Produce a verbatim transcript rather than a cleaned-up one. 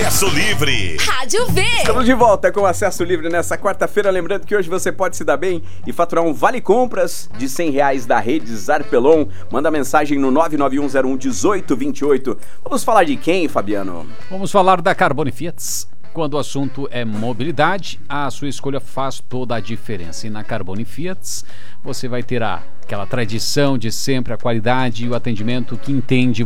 Acesso Livre. Rádio V. Estamos de volta com Acesso Livre nessa quarta-feira. Lembrando que hoje você pode se dar bem e faturar um vale compras de cem reais da rede Zarpelon. Manda mensagem no nove nove um zero um um oito dois oito. Vamos falar de quem, Fabiano? Vamos falar da Carbone Fiats. Quando o assunto é mobilidade, a sua escolha faz toda a diferença. E na Carbone Fiats, você vai ter a, aquela tradição de sempre, a qualidade e o atendimento que entende